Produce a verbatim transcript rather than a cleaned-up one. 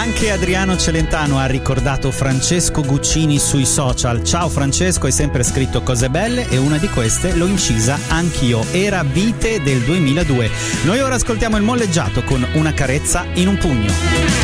Anche Adriano Celentano ha ricordato Francesco Guccini sui social. Ciao Francesco, hai sempre scritto cose belle e una di queste l'ho incisa anch'io. Era Vite del duemiladue. Noi ora ascoltiamo il molleggiato con Una carezza in un pugno.